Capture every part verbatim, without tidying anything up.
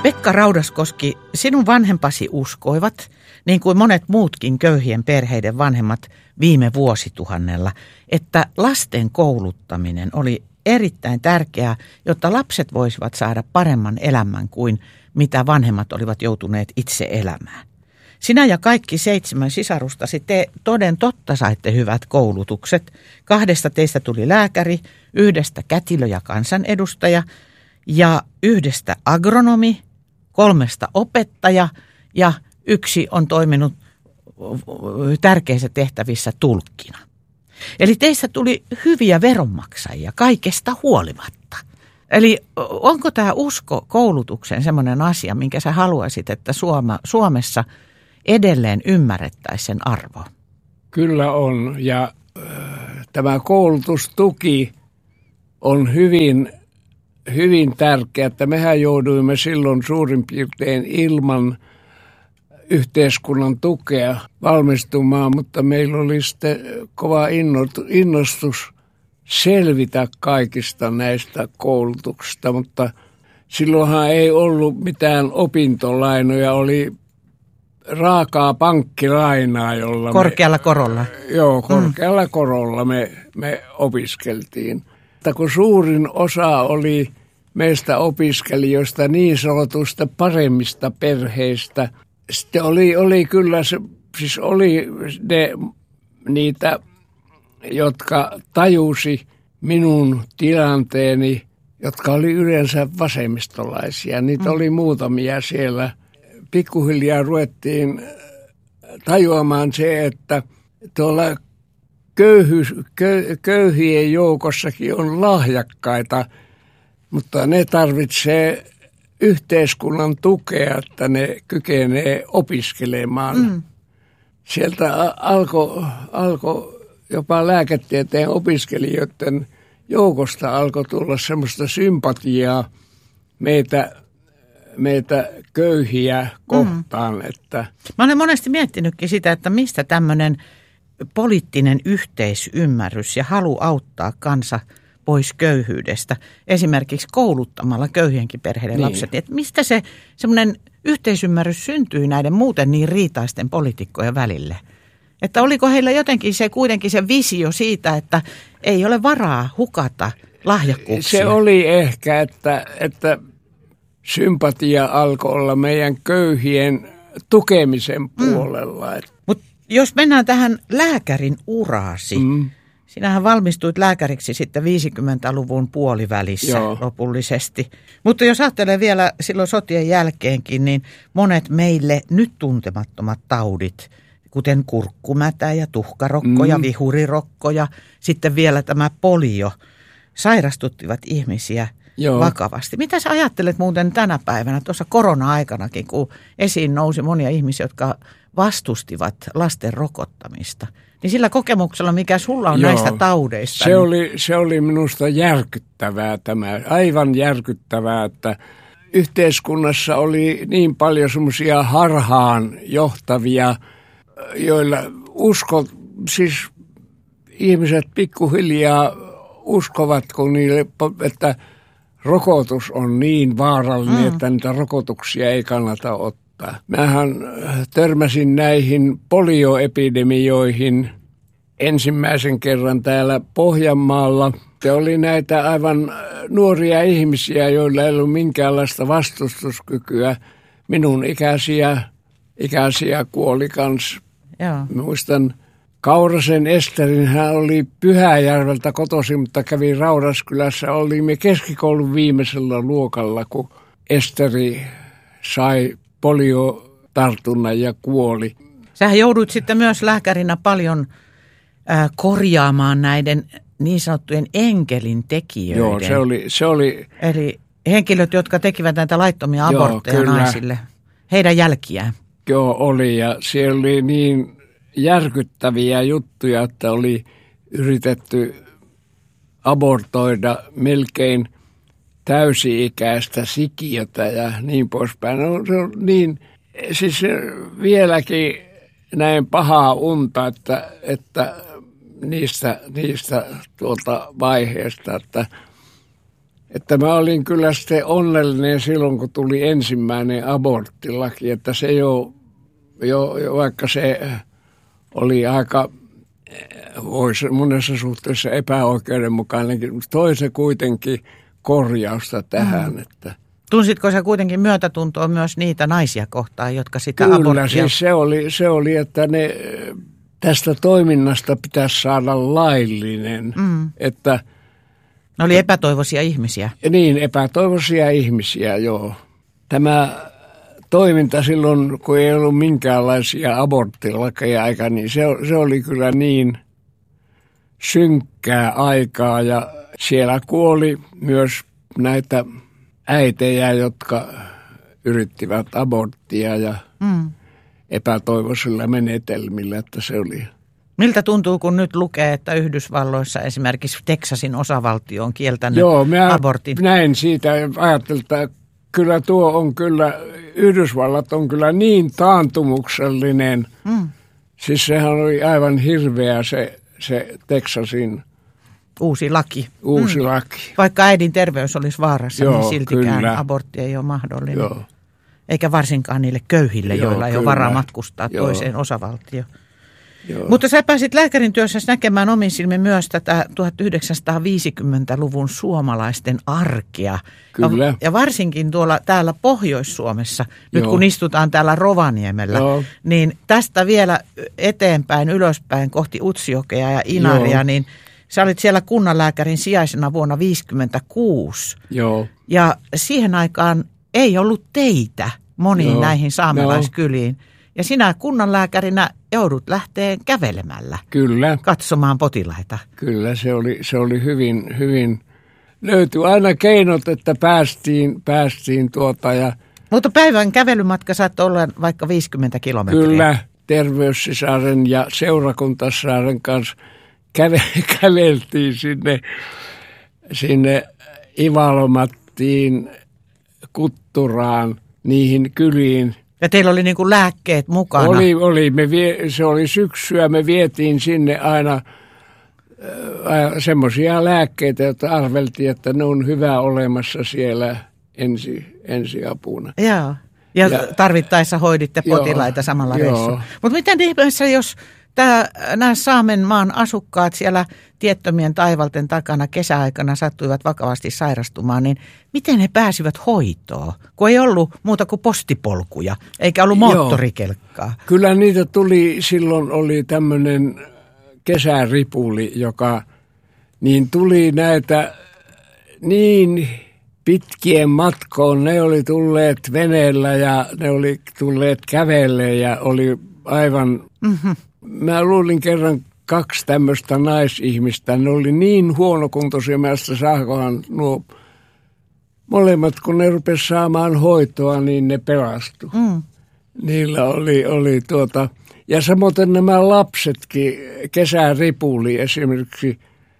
Pekka Raudaskoski, sinun vanhempasi uskoivat, niin kuin monet muutkin köyhien perheiden vanhemmat viime vuosituhannella, että lasten kouluttaminen oli erittäin tärkeää, jotta lapset voisivat saada paremman elämän kuin mitä vanhemmat olivat joutuneet itse elämään. Sinä ja kaikki seitsemän sisarustasi te toden totta saitte hyvät koulutukset. Kahdesta teistä tuli lääkäri, yhdestä kätilö ja kansanedustaja ja yhdestä agronomi, kolmesta opettaja ja yksi on toiminut tärkeissä tehtävissä tulkkina. Eli teistä tuli hyviä veronmaksajia kaikesta huolimatta. Eli onko tämä usko koulutukseen semmoinen asia, minkä sä haluaisit, että Suoma, Suomessa edelleen ymmärrettäisiin sen arvo? Kyllä on, ja äh, tämä koulutustuki on hyvin, hyvin tärkeä, että mehän jouduimme silloin suurin piirtein ilman yhteiskunnan tukea valmistumaan, mutta meillä oli sitten kova innostus selvitä kaikista näistä koulutuksista, mutta silloinhan ei ollut mitään opintolainoja, oli raakaa pankkilainaa, jolla korkealla me, korolla. Joo, korkealla mm. korolla me, me opiskeltiin. Mutta kun suurin osa oli meistä opiskelijoista niin sanotusta paremmista perheistä, sitten oli, oli kyllä se, siis oli ne, niitä, jotka tajusi minun tilanteeni, jotka oli yleensä vasemmistolaisia. Niitä mm. oli muutamia siellä. Pikkuhiljaa ruvettiin tajuamaan se, että tuolla köyhyys, köy, köyhien joukossakin on lahjakkaita, mutta ne tarvitsee yhteiskunnan tukea, että ne kykenee opiskelemaan. Mm. Sieltä alkoi alko jopa lääketieteen opiskelijoiden joukosta alkoi tulla semmoista sympatiaa meitä, meitä köyhiä kohtaan. Mm. Että mä olen monesti miettinytkin sitä, että mistä tämmöinen poliittinen yhteisymmärrys ja halu auttaa kansa pois köyhyydestä, esimerkiksi kouluttamalla köyhienkin perheiden niin. lapset. Että mistä se semmoinen yhteisymmärrys syntyy näiden muuten niin riitaisten poliitikkojen välille? Että oliko heillä jotenkin se kuitenkin se visio siitä, että ei ole varaa hukata lahjakkuuksia? Se oli ehkä, että, että sympatia alkoi olla meidän köyhien tukemisen puolella. Mm. Mutta jos mennään tähän lääkärin uraasi, mm. sinähän valmistuit lääkäriksi sitten viisikymmentäluvun puolivälissä Joo. lopullisesti. Mutta jos ajattelee vielä silloin sotien jälkeenkin, niin monet meille nyt tuntemattomat taudit, kuten kurkkumätä ja tuhkarokko mm. ja vihurirokko ja sitten vielä tämä polio, sairastuttivat ihmisiä Joo. vakavasti. Mitä sä ajattelet muuten tänä päivänä, tuossa korona-aikanakin, kun esiin nousi monia ihmisiä, jotka vastustivat lasten rokottamista? Niin sillä kokemuksella, mikä sulla on Joo. näistä taudeista? Se, niin oli, se oli minusta järkyttävää tämä, aivan järkyttävää, että yhteiskunnassa oli niin paljon semmoisia harhaan johtavia, joilla uskot, siis ihmiset pikkuhiljaa uskovat, kun niille, että rokotus on niin vaarallinen, mm. että niitä rokotuksia ei kannata ottaa. Mähän törmäsin näihin polioepidemioihin ensimmäisen kerran täällä Pohjanmaalla. Se oli näitä aivan nuoria ihmisiä, joilla ei ollut minkäänlaista vastustuskykyä. Minun ikäisiä, ikäisiä kuoli kans. Joo. Muistan Kaurasen Esterin, hän oli Pyhäjärveltä kotoisin, mutta kävi Raudaskylässä. Olimme keskikoulun viimeisellä luokalla, kun Esteri sai poliotartunnan ja kuoli. Sähän joudut sitten myös lääkärinä paljon äh, korjaamaan näiden niin sanottujen enkelin tekijöiden. Joo, se oli, se oli... Eli henkilöt, jotka tekivät näitä laittomia abortteja Joo, naisille, heidän jälkiään. Joo, oli, ja siellä oli niin järkyttäviä juttuja, että oli yritetty abortoida melkein täysi-ikäistä sikiötä ja niin poispäin. No, se on niin, siis vieläkin näin pahaa unta, että, että niistä, niistä tuolta vaiheesta, että, että mä olin kyllä sitten onnellinen silloin, kun tuli ensimmäinen aborttilaki, että se jo, jo, jo vaikka se oli aika, voisi monessa suhteessa epäoikeudenmukainenkin, mutta toi se kuitenkin korjausta tähän, mm. että tunsitko sä kuitenkin myötätuntoa myös niitä naisia kohtaan, jotka sitä kyllä, aborttia... Kyllä, siis se oli, se oli, että ne, tästä toiminnasta pitäisi saada laillinen, mm. että... Ne oli epätoivoisia ihmisiä. Niin, epätoivoisia ihmisiä, joo. Tämä toiminta silloin, kun ei ollut minkäänlaisia aborttilakeja aika, niin se, se oli kyllä niin synkkää aikaa ja siellä kuoli myös näitä äitejä, jotka yrittivät aborttia ja mm. epätoivoisilla menetelmillä, että se oli. Miltä tuntuu, kun nyt lukee, että Yhdysvalloissa esimerkiksi Teksasin osavaltio on kieltänyt Joo, minä abortin? näin siitä ja ajattelin, että kyllä tuo on kyllä, Yhdysvallat on kyllä niin taantumuksellinen. Mm. Siis sehän oli aivan hirveä se, se Teksasin uusi laki. Uusi mm. laki. Vaikka äidin terveys olisi vaarassa, Joo, niin siltikään kyllä. abortti ei ole mahdollinen. Joo. Eikä varsinkaan niille köyhille, Joo, joilla ei kyllä. ole varaa matkustaa Joo. toiseen osavaltioon. Joo. Mutta sä pääsit lääkärin työssä näkemään omin silmin myös tätä tuhatyhdeksänsataaviisikymmentäluvun suomalaisten arkea. Kyllä. Ja, ja varsinkin tuolla täällä Pohjois-Suomessa, nyt Joo. kun istutaan täällä Rovaniemellä, Joo. niin tästä vielä eteenpäin, ylöspäin kohti Utsjokea ja Inaria, Joo. niin sä olit siellä kunnanlääkärin sijaisena vuonna tuhatyhdeksänsataaviisikymmentäkuusi. Joo. Ja siihen aikaan ei ollut teitä moniin Joo. näihin saamelaiskyliin. Ja sinä kunnanlääkärinä joudut lähteen kävelemällä Kyllä. katsomaan potilaita. Kyllä, se oli, se oli hyvin, hyvin, löytyi aina keinot, että päästiin, päästiin tuota ja... Mutta päivän kävelymatka saattoi olla vaikka viisikymmentä kilometriä. Kyllä, terveyssisaren ja seurakuntassaaren kanssa käve, käveltiin sinne, sinne Ivalomattiin, Kutturaan, niihin kyliin. Ja teillä oli niin kuin lääkkeet mukana. Oli, oli. Me vie, se oli syksyä, me vietiin sinne aina äh, semmoisia lääkkeitä, joita arveltiin, että ne on hyvä olemassa siellä ensi, ensiapuna. Joo. Ja, ja tarvittaessa hoiditte potilaita joo, samalla joo. reissulla. Mutta miten ihmeessä, jos tää, nämä Saamen maan asukkaat siellä tiettömien taivalten takana kesäaikana sattuivat vakavasti sairastumaan, niin miten he pääsivät hoitoon, kun ei ollut muuta kuin postipolkuja, eikä ollut moottorikelkkaa? Joo. Kyllä niitä tuli, silloin oli tämmöinen kesäripuli, joka, niin tuli näitä niin pitkien matkoon, ne oli tulleet veneellä ja ne oli tulleet kävelle ja oli aivan, mm-hmm. mä luulin kerran kaksi tämmöistä naisihmistä, ne oli niin huonokuntoisia, mä sitä saakohan nuo molemmat, kun ne rupesi saamaan hoitoa, niin ne pelastui. Mm. Niillä oli, oli tuota, ja samoin nämä lapsetkin, kesäripuli esimerkiksi,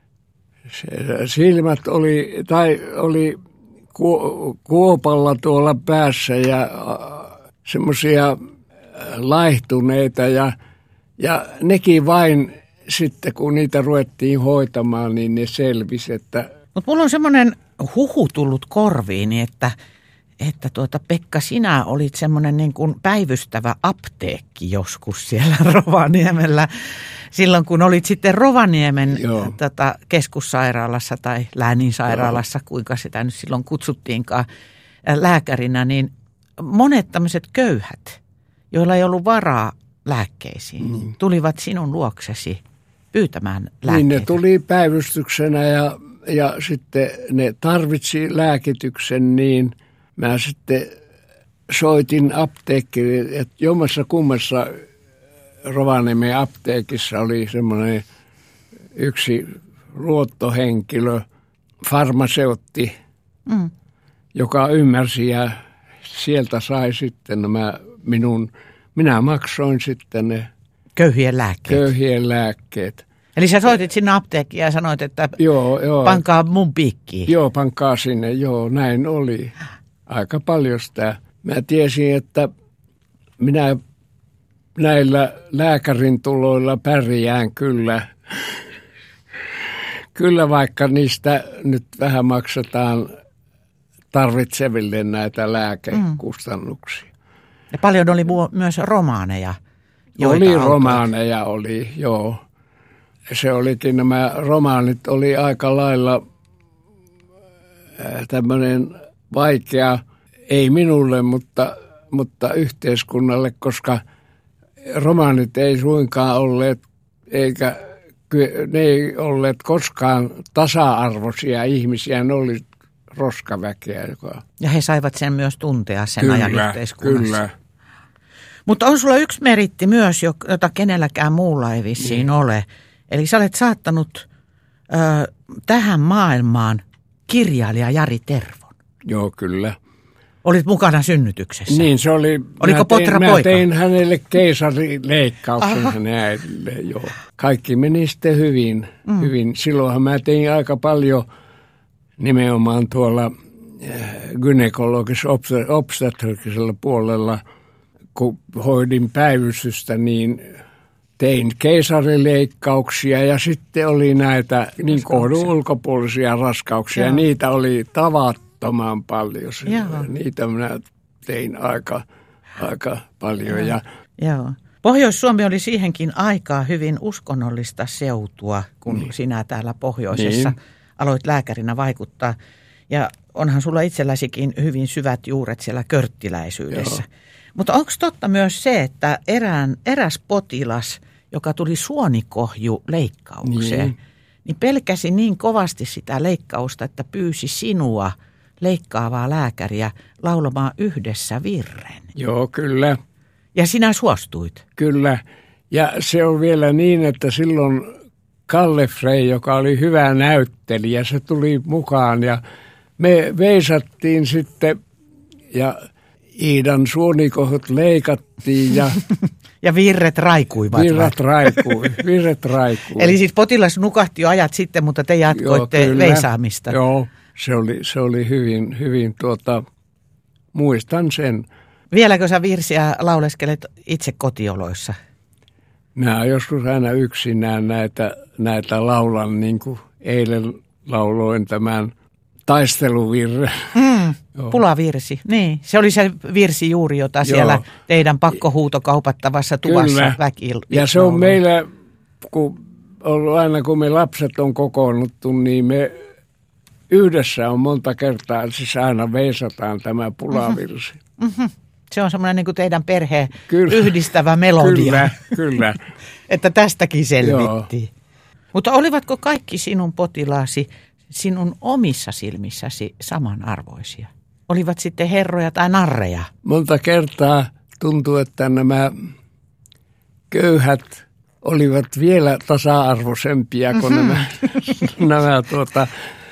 silmät oli, tai oli kuopalla tuolla päässä ja semmoisia laihtuneita ja, ja nekin vain sitten, kun niitä ruvettiin hoitamaan, niin ne selvisi, että... Mutta mulla on semmoinen huhu tullut korviini, että, että tuota, Pekka, sinä olit semmoinen niin kuin päivystävä apteekki joskus siellä Rovaniemellä. Silloin, kun olit sitten Rovaniemen tota, keskussairaalassa tai lääninsairaalassa, kuinka sitä nyt silloin kutsuttiinkaan lääkärinä, niin monet tämmöiset köyhät, joilla ei ollut varaa lääkkeisiin, mm. tulivat sinun luoksesi pyytämään lääkkeitä. Niin ne tuli päivystyksenä ja, ja sitten ne tarvitsi lääkityksen, niin mä sitten soitin apteekkiin, että jommassa kummassa Rovaniemen apteekissa oli semmoinen yksi luottohenkilö, farmaseutti, mm. joka ymmärsi ja sieltä sai sitten nämä minun, minä maksoin sitten ne köyhien lääkkeet. Köyhien lääkkeet. Eli sä soitit sinne apteekkiin ja sanoit, että joo, joo. pankaa mun piikkiin. Joo, pankaa sinne, joo, näin oli. Aika paljon sitä. Mä tiesin, että minä näillä lääkärin tuloilla pärjään kyllä. Kyllä vaikka niistä nyt vähän maksetaan tarvitseville näitä lääkekustannuksia. Mm. Ja paljon oli myös romaaneja. Oli autoi. romaaneja, oli, joo. Se olikin, nämä romaanit oli aika lailla tämmöinen vaikea, ei minulle, mutta, mutta yhteiskunnalle, koska romaanit ei suinkaan olleet, eikä ne ei olleet koskaan tasa-arvoisia ihmisiä, ne oli roskaväkeä. Joka... Ja he saivat sen myös tuntea sen kyllä, ajan yhteiskunnassa. Kyllä. Mutta on sulla yksi meritti myös, jota kenelläkään muulla ei vissiin mm. ole. Eli sä olet saattanut ö, tähän maailmaan kirjailija Jari Tervon. Joo, kyllä. Olit mukana synnytyksessä. Niin, se oli. Oliko Potra poika? Mä tein hänelle keisarileikkauksen hänen äidille, joo. Kaikki meni sitten hyvin, mm. hyvin. Silloinhan mä tein aika paljon nimenomaan tuolla gynekologisella obstetrikisella puolella, kun hoidin päivystystä, niin tein keisarileikkauksia ja sitten oli näitä niin kohdun ulkopuolisia raskauksia. Joo. Niitä oli tavattoman paljon. Niitä minä tein aika, aika paljon. Ja Joo. Pohjois-Suomi oli siihenkin aikaa hyvin uskonnollista seutua, kun niin. sinä täällä pohjoisessa niin. aloit lääkärinä vaikuttaa. Ja onhan sulla itselläsikin hyvin syvät juuret siellä körttiläisyydessä. Joo. Mutta onko totta myös se, että erään, eräs potilas, joka tuli suonikohjuleikkaukseen, niin. niin pelkäsi niin kovasti sitä leikkausta, että pyysi sinua leikkaavaa lääkäriä laulamaan yhdessä virren? Joo, kyllä. Ja sinä suostuit? Kyllä. Ja se on vielä niin, että silloin Kalle Frey, joka oli hyvä näyttelijä, se tuli mukaan ja me veisattiin sitten ja Iidan suonikohut leikattiin ja... ja virret raikuivat. Virret raikui, virret raikui. Eli siis potilas nukahti jo ajat sitten, mutta te jatkoitte Joo, veisaamista. Joo, se oli, se oli hyvin, hyvin tuota, muistan sen. Vieläkö sä virsiä lauleskelet itse kotioloissa? Mä joskus aina yksinään näitä, näitä laulan, niin kuin eilen lauloin tämän taisteluvirre. Mm, pulavirsi, niin. Se oli se virsi juuri, jota Joo. siellä teidän pakkohuutokaupattavassa tuvassa Kyllä. väki. Ja se on meillä, kun ollut aina kun me lapset on kokoonnuttu, niin me yhdessä on monta kertaa, siis aina veisataan tämä pulavirsi. Mm-hmm. Mm-hmm. Se on semmoinen niin kuin teidän perheen kyllä. yhdistävä melodia. Kyllä, kyllä. Että tästäkin selvittiin. Mutta olivatko kaikki sinun potilaasi sinun omissa silmissäsi samanarvoisia? Olivat sitten herroja tai narreja? Monta kertaa tuntuu, että nämä köyhät olivat vielä tasa-arvoisempia kuin mm-hmm. nämä, nämä tuota...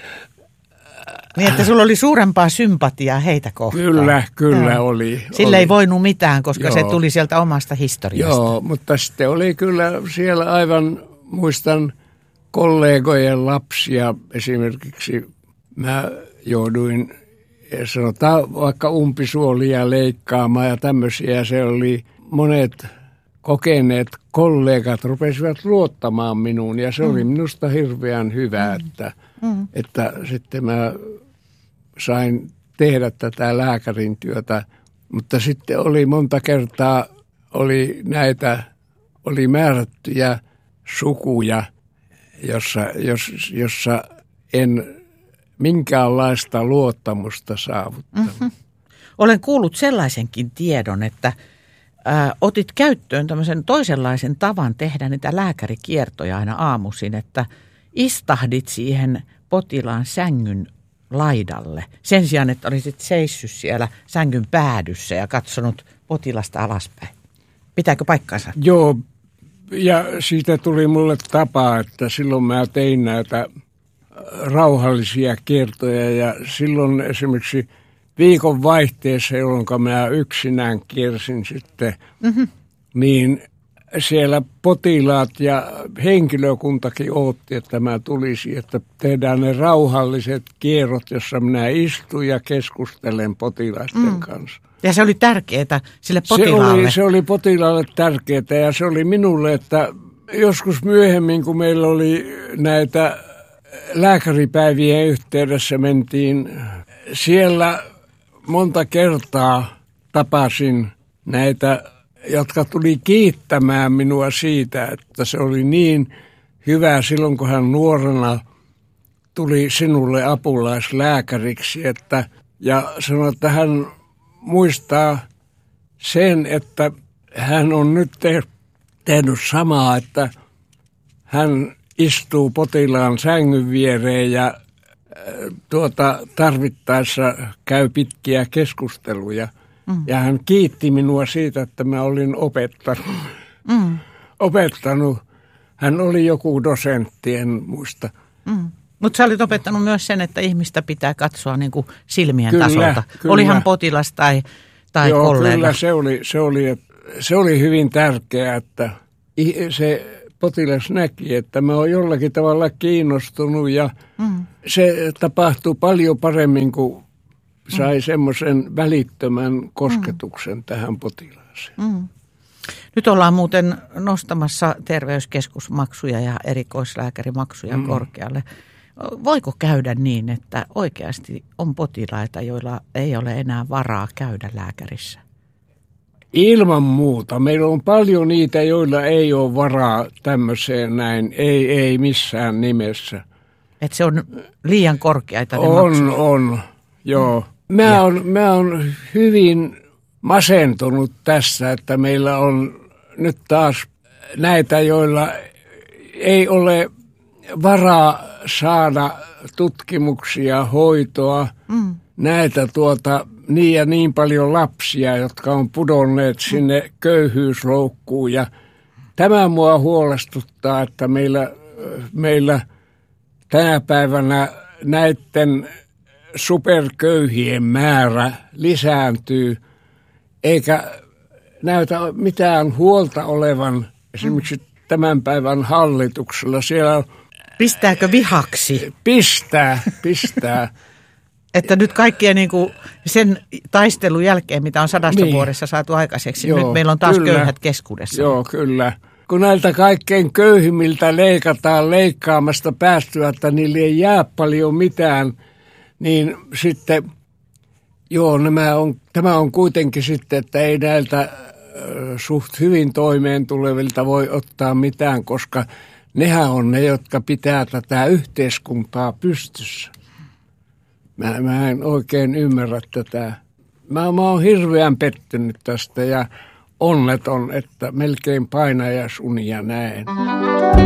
Niin, että sulla oli suurempaa sympatiaa heitä kohtaan. Kyllä, kyllä Joo. oli. Sillä oli. ei voinut mitään, koska Joo. se tuli sieltä omasta historiasta. Joo, mutta sitten oli kyllä siellä aivan, muistan kollegojen lapsia. Esimerkiksi mä jouduin, sanotaan vaikka umpisuolia leikkaamaan ja tämmöisiä. Se oli monet kokeneet kollegat rupesivat luottamaan minuun ja se mm. oli minusta hirveän hyvä, mm. että, mm. että sitten mä sain tehdä tätä lääkärin työtä, mutta sitten oli monta kertaa, oli näitä, oli määrättyjä sukuja, jossa, jos, jossa en minkäänlaista luottamusta saavuttanut. Mm-hmm. Olen kuullut sellaisenkin tiedon, että ää, otit käyttöön tämmöisen toisenlaisen tavan tehdä niitä lääkärikiertoja aina aamuisin, että istahdit siihen potilaan sängyn laidalle. Sen sijaan, että olisit seissyt siellä sängyn päädyssä ja katsonut potilasta alaspäin. Pitääkö paikkansa? Joo, ja siitä tuli mulle tapa, että silloin mä tein näitä rauhallisia kiertoja ja silloin esimerkiksi viikon vaihteessa, jolloin mä yksinään kiersin sitten, mm-hmm. niin siellä potilaat ja henkilökuntakin odotti, että mä tulisin, että tehdään ne rauhalliset kierrot, jossa minä istun ja keskustelen potilaisten mm. kanssa. Ja se oli tärkeää sille potilaalle. Se oli, se oli potilaalle tärkeää ja se oli minulle, että joskus myöhemmin, kun meillä oli näitä lääkäripäivien yhteydessä mentiin siellä monta kertaa tapasin näitä, jotka tuli kiittämään minua siitä, että se oli niin hyvä silloin, kun hän nuorena tuli sinulle apulaislääkäriksi, että, ja sanoi, että hän muistaa sen, että hän on nyt te- tehnyt samaa, että hän istuu potilaan sängyn viereen ja tuota, tarvittaessa käy pitkiä keskusteluja. Mm. Ja hän kiitti minua siitä, että mä olin opettanut. Mm. opettanut. Hän oli joku dosentti, en muista. Mm. Mutta sä olit opettanut myös sen, että ihmistä pitää katsoa niin kuin silmien kyllä, tasolta. Kyllä. Oli hän potilas tai, tai Joo, kollega. Kyllä, se oli, se, oli, se oli hyvin tärkeää, että se potilas näki, että mä oon jollakin tavalla kiinnostunut ja mm. se tapahtui paljon paremmin, kun sai mm. semmoisen välittömän kosketuksen mm. tähän potilaaseen. Mm. Nyt ollaan muuten nostamassa terveyskeskusmaksuja ja erikoislääkärimaksuja mm. korkealle. Voiko käydä niin, että oikeasti on potilaita, joilla ei ole enää varaa käydä lääkärissä? Ilman muuta. Meillä on paljon niitä, joilla ei ole varaa tämmöiseen näin. Ei, ei missään nimessä. Että se on liian korkeita ne On, maksut. on. Joo. Mä oon, mä oon hyvin masentunut tässä, että meillä on nyt taas näitä, joilla ei ole varaa saada tutkimuksia, hoitoa. Mm. Näitä tuota, niin ja niin paljon lapsia, jotka on pudonneet sinne köyhyysloukkuun. Ja tämä mua huolestuttaa, että meillä, meillä tänä päivänä näiden superköyhien määrä lisääntyy, eikä näytä mitään huolta olevan esimerkiksi tämän päivän hallituksella. Siellä Pistääkö vihaksi? Pistää, pistää. Että nyt kaikkien niin kuin sen taistelun jälkeen, mitä on sadasta niin. vuodessa saatu aikaiseksi, Joo, nyt meillä on taas kyllä. köyhät keskuudessa. Joo, kyllä. Kun näiltä kaikkein köyhimmiltä leikataan leikkaamasta päästyä, että niille ei jää paljon mitään, niin sitten, joo, nämä on, tämä on kuitenkin sitten, että ei näiltä äh, suht hyvin toimeen tulevilta voi ottaa mitään, koska nehän on ne, jotka pitää tätä yhteiskuntaa pystyssä. Mä, mä en oikein ymmärrä tätä. Mä, mä oon hirveän pettynyt tästä ja onneton, että melkein painajasunia näen.